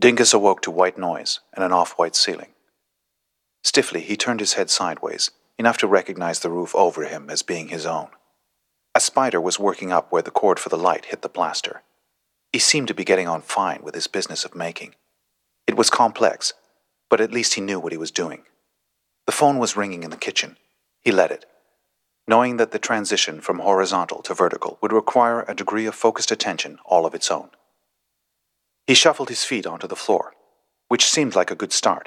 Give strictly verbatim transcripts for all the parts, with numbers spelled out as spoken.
Dingus awoke to white noise and an off-white ceiling. Stiffly, he turned his head sideways, enough to recognize the roof over him as being his own. A spider was working up where the cord for the light hit the plaster. He seemed to be getting on fine with his business of making. It was complex, but at least he knew what he was doing. The phone was ringing in the kitchen. He let it, knowing that the transition from horizontal to vertical would require a degree of focused attention all of its own. He shuffled his feet onto the floor, which seemed like a good start.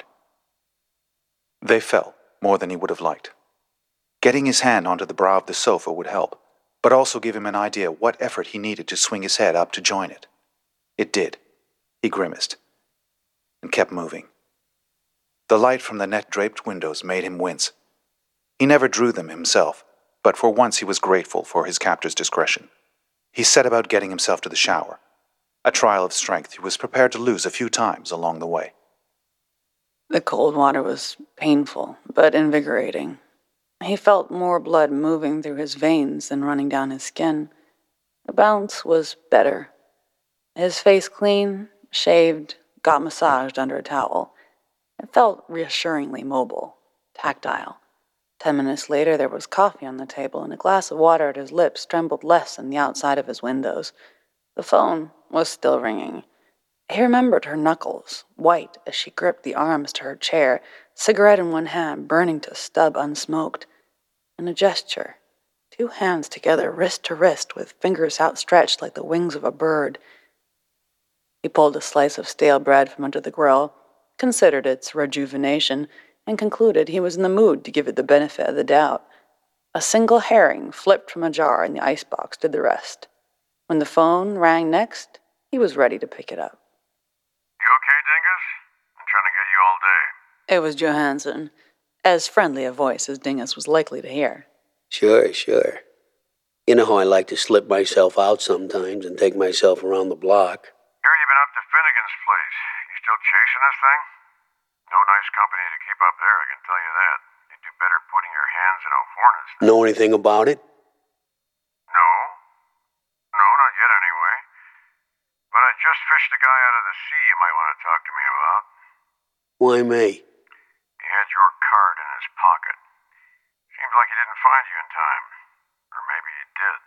They fell more than he would have liked. Getting his hand onto the brow of the sofa would help, but also give him an idea what effort he needed to swing his head up to join it. It did. He grimaced and kept moving. The light from the net-draped windows made him wince. He never drew them himself, but for once he was grateful for his captor's discretion. He set about getting himself to the shower, a trial of strength he was prepared to lose a few times along the way. The cold water was painful, but invigorating. He felt more blood moving through his veins than running down his skin. The bounce was better. His face clean, shaved, got massaged under a towel. It felt reassuringly mobile, tactile. Ten minutes later, there was coffee on the table, and a glass of water at his lips trembled less than the outside of his windows. The phone was still ringing. He remembered her knuckles, white as she gripped the arms to her chair, cigarette in one hand, burning to stub unsmoked. And a gesture, two hands together, wrist to wrist, with fingers outstretched like the wings of a bird. He pulled a slice of stale bread from under the grill, considered its rejuvenation, and concluded he was in the mood to give it the benefit of the doubt. A single herring flipped from a jar in the icebox did the rest. When the phone rang next, he was ready to pick it up. You okay, Dingus? I'm trying to get you all day. It was Johansson, as friendly a voice as Dingus was likely to hear. Sure, sure. You know how I like to slip myself out sometimes and take myself around the block. Hear you've been up to Finnegan's place. You still chasing this thing? No nice company to keep up there, I can tell you that. You'd do better putting your hands in a hornet's nest. Know anything about it? No. No, not yet anyway. But I just fished a guy out of the sea you might want to talk to me about. Why me? He had your card in his pocket. Seems like he didn't find you in time. Or maybe he did.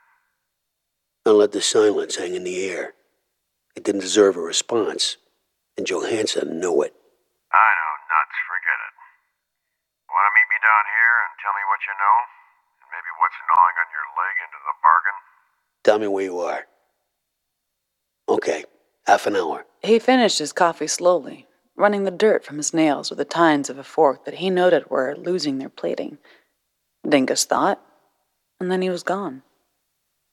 I let the silence hang in the air. It didn't deserve a response, and Johansson knew it. I know, nuts, forget it. Want to meet me down here and tell me what you know? And maybe what's gnawing on your leg into the bargain? Tell me where you are. Okay, half an hour. He finished his coffee slowly, running the dirt from his nails with the tines of a fork that he noted were losing their plating. Dingus thought, and then he was gone.